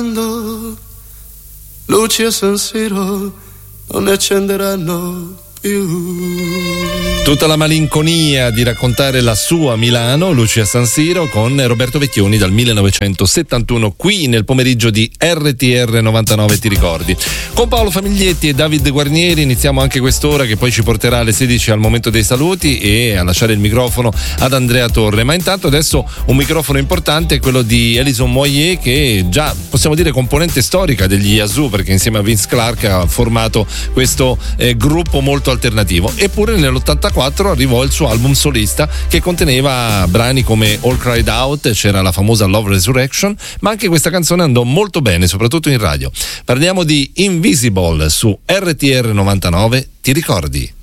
luci a San Siro non ne accenderanno più. Tutta la malinconia di raccontare la sua Milano, Luci a San Siro, con Roberto Vecchioni dal 1971 qui nel pomeriggio di RTR 99, ti ricordi. Con Paolo Famiglietti e David Guarnieri iniziamo anche quest'ora, che poi ci porterà alle 16 al momento dei saluti e a lasciare il microfono ad Andrea Torre. Ma intanto adesso un microfono importante è quello di Alison Moyet, che già possiamo dire componente storica degli Yazoo, perché insieme a Vince Clarke ha formato questo gruppo molto alternativo. Eppure nell'84 arrivò il suo album solista, che conteneva brani come All Cried Out, c'era la famosa Love Resurrection, ma anche questa canzone andò molto bene, soprattutto in radio. Parliamo di Invisible su RTR 99, ti ricordi?